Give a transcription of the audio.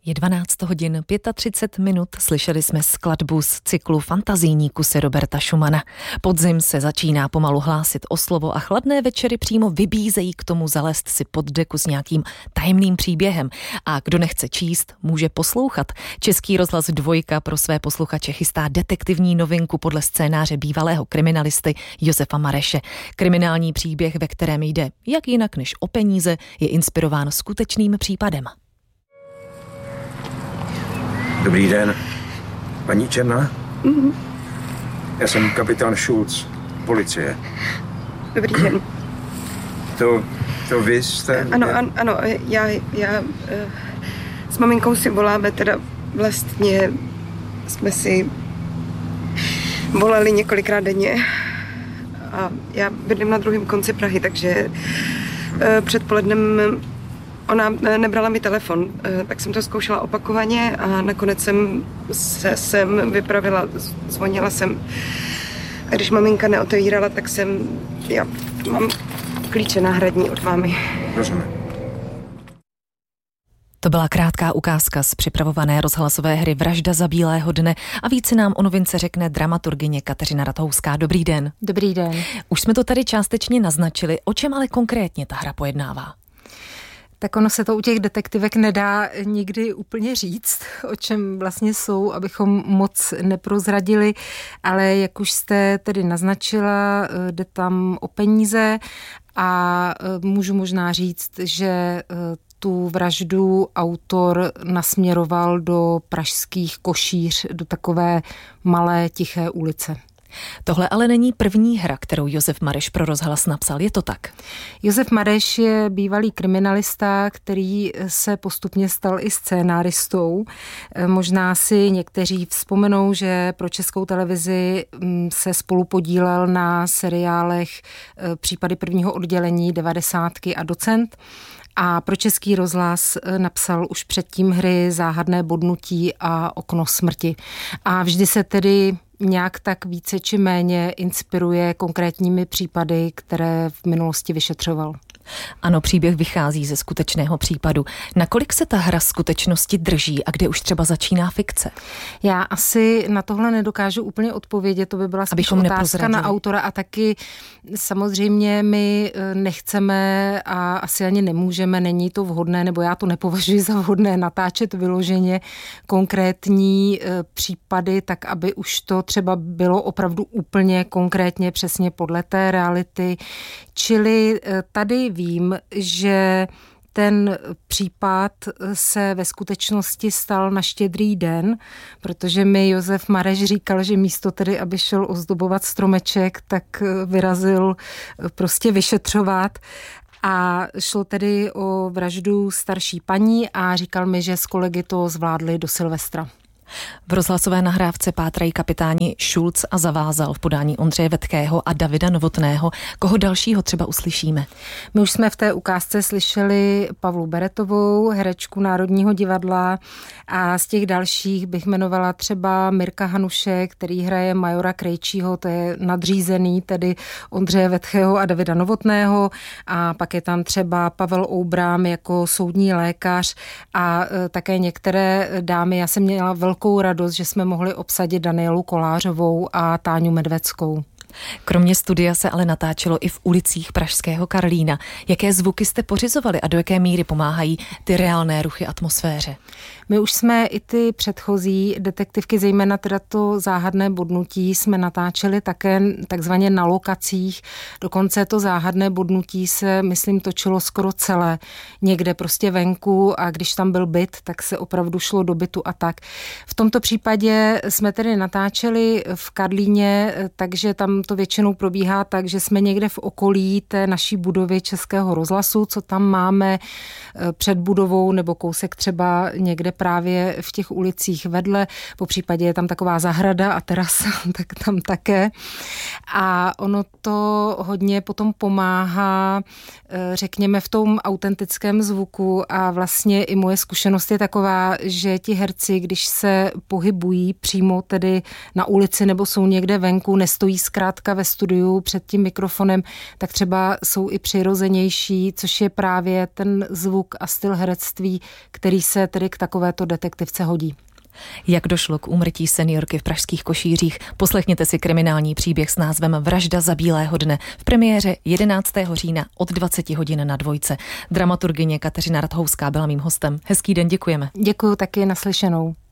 Je 12 hodin 35 minut, slyšeli jsme skladbu z cyklu Fantazijní kusy Roberta Schumana. Podzim se začíná pomalu hlásit o slovo a chladné večery přímo vybízejí k tomu zalézt si pod deku s nějakým tajemným příběhem. A kdo nechce číst, může poslouchat. Český rozhlas Dvojka pro své posluchače chystá detektivní novinku podle scénáře bývalého kriminalisty Josefa Mareše. Kriminální příběh, ve kterém jde jak jinak než o peníze, je inspirován skutečným případem. Dobrý den, paní Černá? Mm-hmm. Já jsem kapitán Schulz, policie. Dobrý den. To vy jste... Ano, já s maminkou si voláme, teda vlastně jsme si volali několikrát denně a já bydlím na druhém konci Prahy, takže předpolednem ona nebrala mi telefon, tak jsem to zkoušela opakovaně a nakonec jsem se sem vypravila, zvonila jsem. A když maminka neotevírala, tak já mám klíče náhradní od mámy. Rozumím. To byla krátká ukázka z připravované rozhlasové hry Vražda za bílého dne a více nám o novince řekne dramaturgyně Kateřina Rathouská. Dobrý den. Dobrý den. Už jsme to tady částečně naznačili, o čem ale konkrétně ta hra pojednává? Tak ono se to u těch detektivek nedá nikdy úplně říct, o čem vlastně jsou, abychom moc neprozradili, ale jak už jste tedy naznačila, jde tam o peníze a můžu možná říct, že tu vraždu autor nasměroval do pražských Košíř, do takové malé tiché ulice. Tohle ale není první hra, kterou Josef Mareš pro rozhlas napsal, je to tak? Josef Mareš je bývalý kriminalista, který se postupně stal i scénáristou. Možná si někteří vzpomenou, že pro Českou televizi se spolupodílel na seriálech Případy prvního oddělení, 90 a Docent. A pro Český rozhlas napsal už předtím hry Záhadné bodnutí a Okno smrti. A vždy se tedy nějak tak více či méně inspiruje konkrétními případy, které v minulosti vyšetřoval. Ano, příběh vychází ze skutečného případu. Nakolik se ta hra skutečnosti drží a kde už třeba začíná fikce? Já asi na tohle nedokážu úplně odpovědět, to by byla spíš otázka na autora a taky samozřejmě my nechceme a asi ani nemůžeme, není to vhodné, nebo já to nepovažuji za vhodné natáčet vyloženě konkrétní případy, tak aby už to třeba bylo opravdu úplně konkrétně přesně podle té reality. Čili tady vím, že ten případ se ve skutečnosti stal na Štědrý den, protože mi Josef Mareš říkal, že místo tedy, aby šel ozdobovat stromeček, tak vyrazil prostě vyšetřovat. A šlo tedy o vraždu starší paní a říkal mi, že s kolegy to zvládli do Silvestra. V rozhlasové nahrávce pátrají kapitáni Schulz a Zavázal v podání Ondřeje Vetkého a Davida Novotného. Koho dalšího třeba uslyšíme? My už jsme v té ukázce slyšeli Pavlu Beretovou, herečku Národního divadla, a z těch dalších bych jmenovala třeba Mirka Hanuše, který hraje majora Krejčího, to je nadřízený tedy Ondřeje Vetkého a Davida Novotného, a pak je tam třeba Pavel Oubrám jako soudní lékař a také některé dámy. Já jsem měla velkou radost, že jsme mohli obsadit Danielu Kolářovou a Táňu Medveckou. Kromě studia se ale natáčelo i v ulicích pražského Karlína. Jaké zvuky jste pořizovali a do jaké míry pomáhají ty reálné ruchy atmosféře? My už jsme i ty předchozí detektivky, zejména teda to Záhadné bodnutí, jsme natáčeli také takzvaně na lokacích. Dokonce to Záhadné bodnutí se, myslím, točilo skoro celé někde prostě venku, a když tam byl byt, tak se opravdu šlo do bytu a tak. V tomto případě jsme tedy natáčeli v Karlíně, takže tam to většinou probíhá tak, že jsme někde v okolí té naší budovy Českého rozhlasu, co tam máme před budovou, nebo kousek třeba někde právě v těch ulicích vedle, po případě je tam taková zahrada a terasa, tak tam také. A ono to hodně potom pomáhá, řekněme, v tom autentickém zvuku, a vlastně i moje zkušenost je taková, že ti herci, když se pohybují přímo tedy na ulici nebo jsou někde venku, nestojí zkrátka zkrátka ve studiu před tím mikrofonem, tak třeba jsou i přirozenější, což je právě ten zvuk a styl herectví, který se tedy k takovéto detektivce hodí. Jak došlo k úmrtí seniorky v pražských Košířích, poslechněte si kriminální příběh s názvem Vražda za bílého dne v premiéře 11. října od 20 hodin na Dvojce. Dramaturgyně Kateřina Rathouská byla mým hostem. Hezký den, děkujeme. Děkuju taky, naslyšenou.